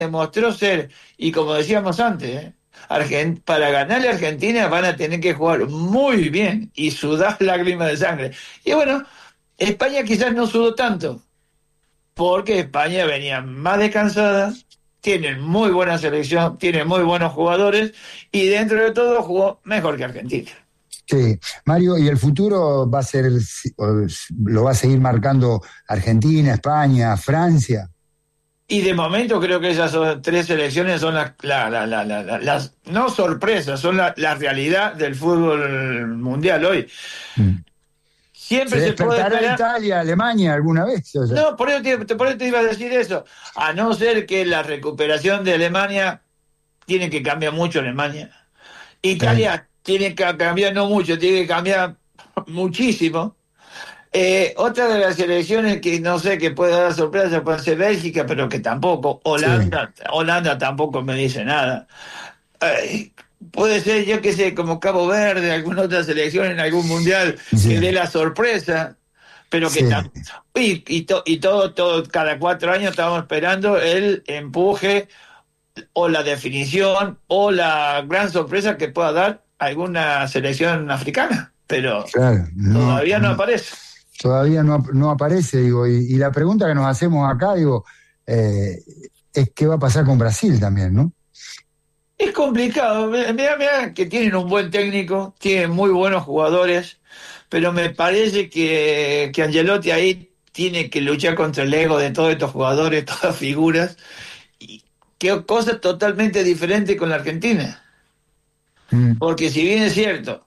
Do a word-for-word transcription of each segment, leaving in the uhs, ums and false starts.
demostró ser, y como decíamos antes, ¿eh? Argent- para ganarle a Argentina van a tener que jugar muy bien y sudar lágrimas de sangre. Y bueno, España quizás no sudó tanto, porque España venía más descansada, tienen muy buena selección, tienen muy buenos jugadores, y dentro de todo jugó mejor que Argentina. Sí, Mario, ¿y el futuro va a ser, lo va a seguir marcando Argentina, España, Francia? Y de momento creo que esas son- tres selecciones son las, la- la- la- la- la- las no sorpresas, son la, la realidad del fútbol mundial hoy. Mm. ¿Se Siempre se puede despertará esperar. Italia, Alemania alguna vez? O sea, No, por eso te, por eso te iba a decir eso. A no ser que la recuperación de Alemania tiene que cambiar mucho Alemania. eh, Italia tiene que cambiar no mucho, tiene que cambiar muchísimo. Eh, otra de las selecciones que no sé que puede dar sorpresa puede ser Bélgica, pero que tampoco. sí, Holanda, Holanda tampoco me dice nada. Eh, puede ser, yo qué sé, como Cabo Verde, alguna otra selección en algún mundial que sí, dé la sorpresa, pero que sí, tam- y, y, to- y todo, todo, cada cuatro años estamos esperando el empuje o la definición o la gran sorpresa que pueda dar alguna selección africana, pero claro, no, todavía no no, aparece. todavía no, no aparece, digo, y, y la pregunta que nos hacemos acá, digo, eh, es qué va a pasar con Brasil también, ¿no? Es complicado, mira, mira que tienen un buen técnico, tienen muy buenos jugadores, pero me parece que, que Ancelotti ahí tiene que luchar contra el ego de todos estos jugadores, todas figuras, y qué cosa totalmente diferente con la Argentina. Mm, Porque si bien es cierto,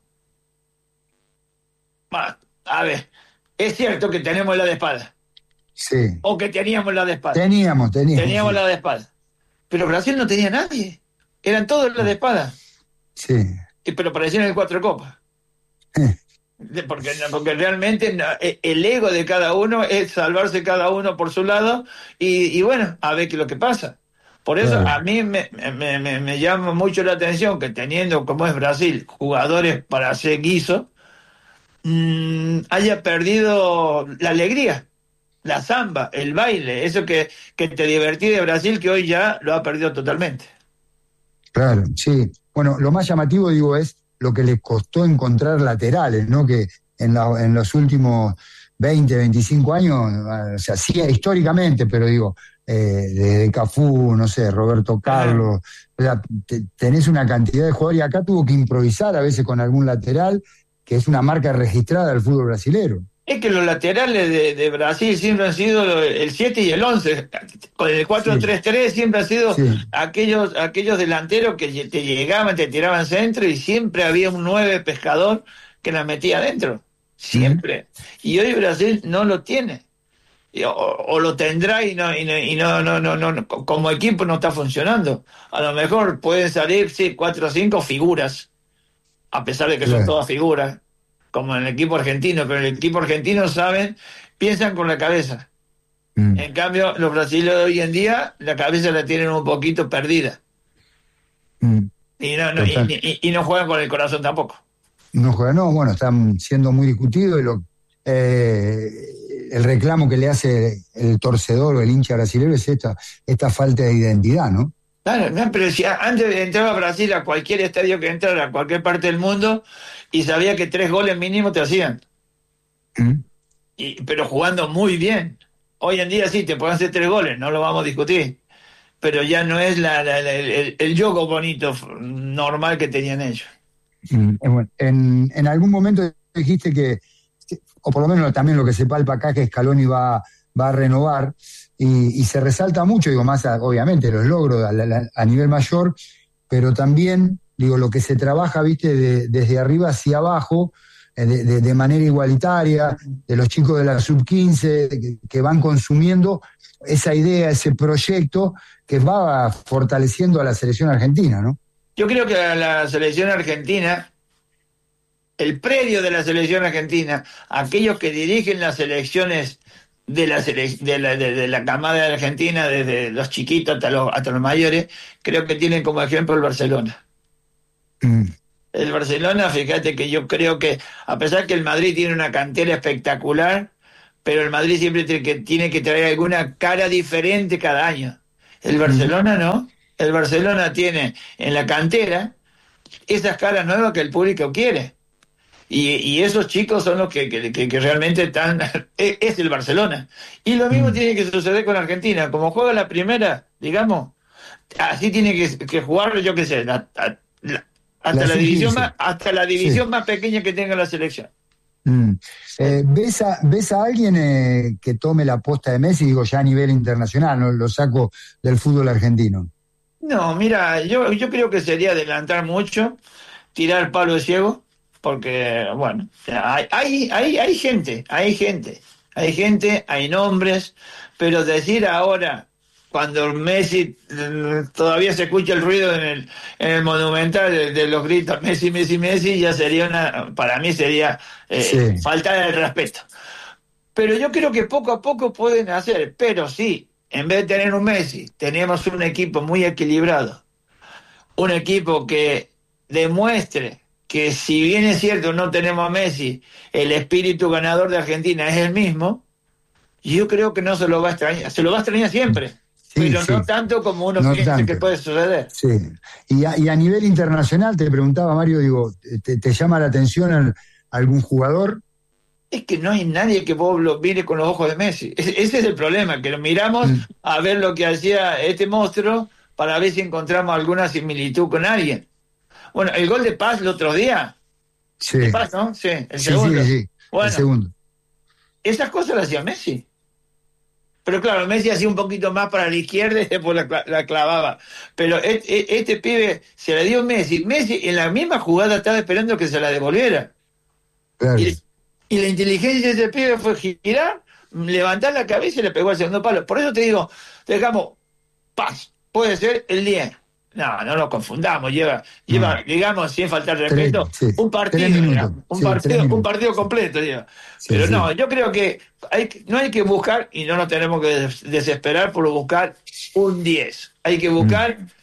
va, a ver, es cierto que tenemos la de espada, sí, o que teníamos la de espada, teníamos, teníamos, teníamos sí, la de espada, pero Brasil no tenía nadie, eran todos la de espada, sí. y- pero parecían el cuatro copas. Eh, De- Porque, porque realmente no, e- el ego de cada uno es salvarse cada uno por su lado y, y bueno, a ver qué es lo que pasa. Por eso claro, a mí me, me, me- me llama mucho la atención que teniendo como es Brasil jugadores para hacer guiso, mmm, haya perdido la alegría, la samba, el baile, eso que, que te divertí de Brasil que hoy ya lo ha perdido totalmente. claro, sí. Bueno, lo más llamativo, digo, es lo que les costó encontrar laterales, ¿no? Que en, la- en los últimos veinte, veinticinco años, ah, o sea, sí, históricamente, pero digo, eh, desde Cafú, no sé, Roberto Ajá. Carlos, o sea, te- tenés una cantidad de jugadores y acá tuvo que improvisar a veces con algún lateral, que es una marca registrada del fútbol brasilero. Es que los laterales de, de Brasil siempre han sido el siete y el once. Con el cuatro Sí, tres tres siempre han sido sí. aquellos, aquellos delanteros que te llegaban, te tiraban centro y siempre había un nueve pescador que la metía adentro. Mm, Siempre. Y hoy Brasil no lo tiene. Y- O, o lo tendrá y no, y no, y no, no, no, no, no, como equipo no está funcionando. A lo mejor pueden salir, sí, cuatro o cinco figuras, a pesar de que son claro. todas figuras, como en el equipo argentino, pero el equipo argentino saben, piensan con la cabeza. Mm, En cambio, los brasileños de hoy en día, la cabeza la tienen un poquito perdida. mm, Y no, no, y, total. y- y no juegan con el corazón tampoco. No juega, no, bueno, están siendo muy discutidos y lo, eh, el reclamo que le hace el torcedor o el hincha brasileño es esta, esta falta de identidad, ¿no? Claro, no, pero si a- antes de entrar a Brasil, a cualquier estadio que entrara, a cualquier parte del mundo, y sabía que tres goles mínimo te hacían, Mm, y, pero jugando muy bien. Hoy en día sí, te pueden hacer tres goles, no lo vamos a discutir, pero ya no es la, la- la- el, el juego bonito f- normal que tenían ellos. mm, eh, bueno, en, en algún momento dijiste que, o por lo menos también lo que se palpa acá, que Scaloni va, va a renovar, y, y se resalta mucho, digo, más a- obviamente los logros a, la- a nivel mayor, pero también, digo, lo que se trabaja, viste, de- desde arriba hacia abajo, eh, de, de- de manera igualitaria, de los chicos de la sub quince, que, que van consumiendo esa idea, ese proyecto que va fortaleciendo a la selección argentina, ¿no? Yo creo que la, la selección argentina, el predio de la selección argentina, aquellos que dirigen las selecciones de la, sele- de la, de, de la camada de Argentina, desde los chiquitos hasta los, hasta los mayores, creo que tienen como ejemplo el Barcelona. Mm, El Barcelona, fíjate que yo creo que, a pesar que el Madrid tiene una cantera espectacular, pero el Madrid siempre tiene que, tiene que traer alguna cara diferente cada año. El Barcelona no. El Barcelona tiene en la cantera esas caras nuevas que el público quiere. Y, y esos chicos son los que, que, que, que realmente están... es el Barcelona. Y lo mismo mm. tiene que suceder con Argentina. Como juega la primera, digamos, así tiene que, que jugar, yo qué sé, la, la, la, hasta, la, la división más, hasta la división sí. más pequeña que tenga la selección. Mm. Eh, ¿ves, a, ¿Ves a alguien eh, que tome la posta de Messi, digo ya a nivel internacional, no lo saco del fútbol argentino? No, mira, yo, yo creo que sería adelantar mucho, tirar palo de ciego, porque, bueno, hay, hay, hay, hay gente, hay gente, hay gente, hay nombres, pero decir ahora, cuando Messi, todavía se escucha el ruido en el, en el Monumental de, de los gritos Messi, Messi, Messi, ya sería una, para mí sería eh, sí. faltar el respeto. Pero yo creo que poco a poco pueden hacer, pero sí, en vez de tener un Messi, tenemos un equipo muy equilibrado, un equipo que demuestre que si bien es cierto no tenemos a Messi, el espíritu ganador de Argentina es el mismo, yo creo que no se lo va a extrañar, se lo va a extrañar siempre, sí, pero sí. no tanto como uno no piensa tanto. que puede suceder. Sí. Y a, y a nivel internacional, te preguntaba Mario, digo, ¿te, te llama la atención a algún jugador? Es que no hay nadie que vos lo mire con los ojos de Messi. Ese, ese es el problema, que lo miramos mm. a ver lo que hacía este monstruo para ver si encontramos alguna similitud con alguien. Bueno, el gol de Paz el otro día. Sí. De Paz, ¿no? Sí, el sí, segundo. Sí, sí, bueno, el segundo. Esas cosas las hacía Messi. Pero claro, Messi hacía un poquito más para la izquierda y después la, la clavaba. Pero este, este pibe se la dio Messi. Messi en la misma jugada estaba esperando que se la devolviera. Claro. Y, y la inteligencia de ese pibe fue girar, levantar la cabeza y le pegó al segundo palo. Por eso te digo, dejamos Paz. Puede ser el diez. No, no nos confundamos, lleva, lleva, no. digamos, sin faltar respeto, tres, sí. un partido, digamos, un, sí, partido un partido completo, lleva. Sí, Pero sí. no, yo creo que hay, no hay que buscar, y no nos tenemos que desesperar por buscar un diez. Hay que buscar mm.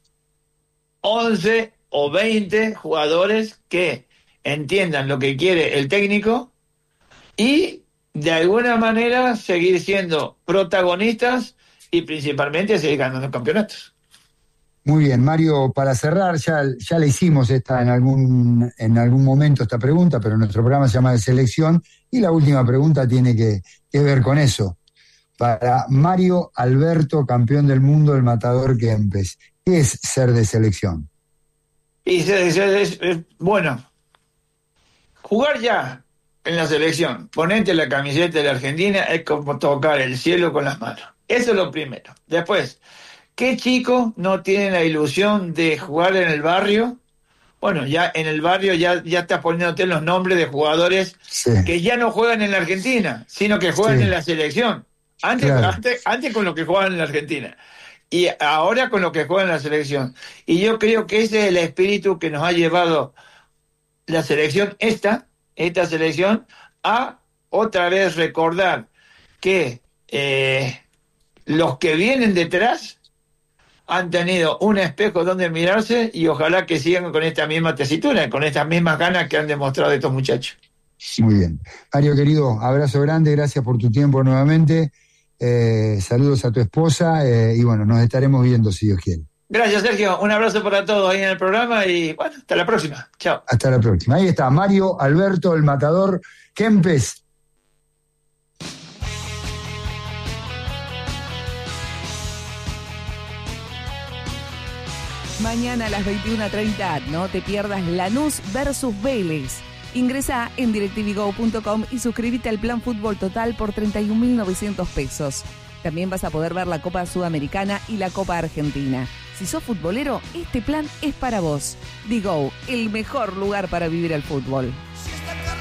once o veinte jugadores que entiendan lo que quiere el técnico y de alguna manera seguir siendo protagonistas y principalmente seguir ganando campeonatos. Muy bien, Mario, para cerrar, ya, ya le hicimos esta en algún, en algún momento esta pregunta, pero nuestro programa se llama de selección, y la última pregunta tiene que, que ver con eso. Para Mario Alberto, campeón del mundo, el matador Kempes, ¿qué es ser de selección? Y es, es, es, es, bueno, jugar ya en la selección, ponerte la camiseta de la Argentina, es como tocar el cielo con las manos. Eso es lo primero. Después, ¿qué chico no tiene la ilusión de jugar en el barrio? Bueno, ya en el barrio ya, ya estás poniéndote los nombres de jugadores sí. que ya no juegan en la Argentina, sino que juegan sí. en la selección. Antes, claro. antes, antes con lo que jugaban en la Argentina. Y ahora con lo que juegan en la selección. Y yo creo que ese es el espíritu que nos ha llevado la selección, esta, esta selección, a otra vez recordar que eh, los que vienen detrás han tenido un espejo donde mirarse y ojalá que sigan con esta misma tesitura, con estas mismas ganas que han demostrado estos muchachos. Muy bien. Mario, querido, abrazo grande, gracias por tu tiempo nuevamente, eh, saludos a tu esposa eh, y bueno, nos estaremos viendo si Dios quiere. Gracias, Sergio, un abrazo para todos ahí en el programa y bueno, hasta la próxima. Chao. Hasta la próxima. Ahí está Mario Alberto, el matador Kempes. Mañana a las veintiuna treinta, no te pierdas Lanús versus Vélez. Ingresa en directivi go punto com y suscríbete al plan Fútbol Total por treinta y un mil novecientos pesos. También vas a poder ver la Copa Sudamericana y la Copa Argentina. Si sos futbolero, este plan es para vos. Digo, el mejor lugar para vivir el fútbol.